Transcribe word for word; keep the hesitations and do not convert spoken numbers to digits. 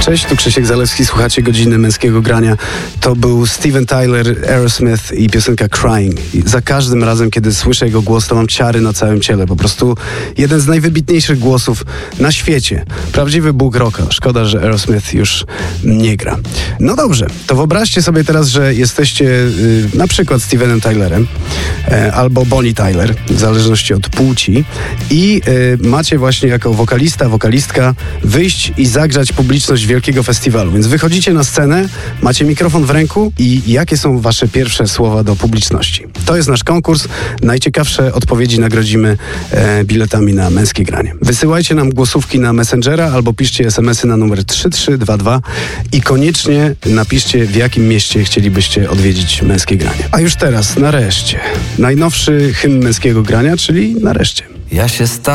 Cześć, tu Krzysiek Zalewski, słuchacie Godziny Męskiego Grania. To był Steven Tyler, Aerosmith i piosenka Crying. I za każdym razem, kiedy słyszę jego głos, to mam ciary na całym ciele. Po prostu jeden z najwybitniejszych głosów na świecie. Prawdziwy bóg rocka. Szkoda, że Aerosmith już nie gra. No dobrze, to wyobraźcie sobie teraz, że jesteście y, na przykład Stevenem Tylerem y, albo Bonnie Tyler, w zależności od płci, i y, macie właśnie jako wokalista, wokalistka wyjść i zagrzać publiczność wielkiego festiwalu. Więc wychodzicie na scenę, macie mikrofon w ręku i jakie są wasze pierwsze słowa do publiczności? To jest nasz konkurs. Najciekawsze odpowiedzi nagrodzimy e, biletami na Męskie Granie. Wysyłajcie nam głosówki na Messengera albo piszcie es em esy na numer trzy trzy dwa dwa i koniecznie napiszcie, w jakim mieście chcielibyście odwiedzić Męskie Granie. A już teraz, nareszcie, najnowszy hymn Męskiego Grania, czyli Nareszcie. Ja się sta-